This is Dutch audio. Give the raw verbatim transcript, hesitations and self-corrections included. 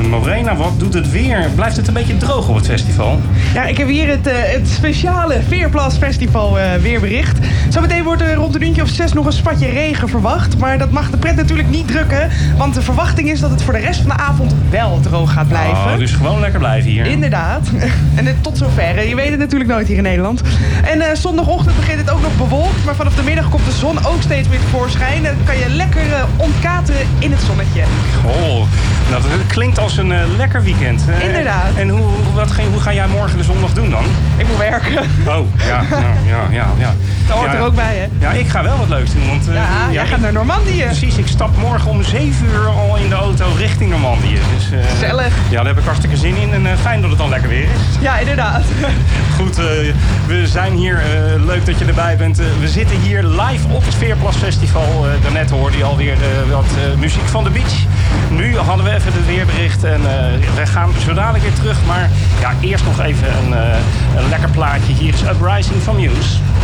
Morena, wat doet het weer? Blijft het een beetje droog op het festival? Ja, ik heb hier het, uh, het speciale Veerplas Festival uh, weerbericht. Zometeen wordt er rond een uurtje of zes nog een spatje regen verwacht. Maar dat mag de pret natuurlijk niet drukken. Want de verwachting is dat het voor de rest van de avond wel droog gaat blijven. Oh, dus gewoon lekker blijven hier. Inderdaad. En uh, tot zover. Je weet het natuurlijk nooit hier in Nederland. En uh, zondagochtend begint het ook nog bewolkt. Maar vanaf de middag komt de zon ook steeds weer tevoorschijn. Dan kan je lekker uh, ontkateren in het zonnetje. Oh, nou, dat klinkt als een uh, lekker weekend. Uh, Inderdaad. En hoe, wat, hoe ga jij morgen de zondag doen dan? Ik moet werken. Oh, ja, nou, ja, ja, ja. Dat hoort ja, er ook bij, hè? Ja, ik ga wel wat leuks doen. Want, uh, Ja, ja, jij ik, gaat naar Normandië. Precies, ik stap morgen om zeven uur al in de auto richting Normandië. Dus, uh, Gezellig. Ja, daar heb ik hartstikke zin in. En uh, fijn dat het al lekker weer is. Ja, inderdaad. Goed, uh, we zijn hier. Uh, leuk dat je erbij bent. Uh, we zitten hier live op het Veerplas Festival. Uh, daarnet hoorde je alweer uh, wat uh, muziek van de beach. Nu hadden we even het weerbericht en uh, we gaan zo dadelijk weer terug. Maar ja, eerst nog even een, uh, een lekker plaatje. Hier is Uprising van Muse.